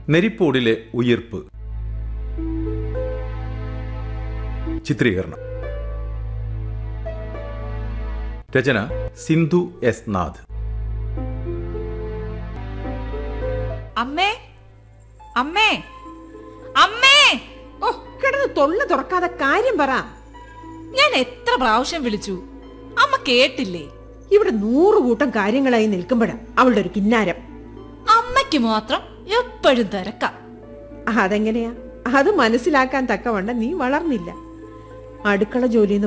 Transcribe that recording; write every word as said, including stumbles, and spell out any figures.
നെരിപ്പോടിലെ ഉയിർപ്പ്. ചിത്രീകരണം രചന സിന്ധു എസ് നാഥ്. അമ്മേ അമ്മേ അമ്മേ! ഓ, കിടന്ന് തൊള്ള തുറക്കാതെ കാര്യം പറ. ഞാൻ എത്ര പ്രാവശ്യം വിളിച്ചു, അമ്മ കേട്ടില്ലേ? ഇവിടെ നൂറ് കൂട്ടം കാര്യങ്ങളായി നിൽക്കുമ്പോഴാ അവളുടെ ഒരു കിന്നാരം. അമ്മയ്ക്ക് മാത്രം എപ്പോഴും തിരക്കാം. അതെങ്ങനെയാ? അത് മനസ്സിലാക്കാൻ തക്കവണ്ണം നീ വളർന്നില്ല. അടുക്കള ജോലി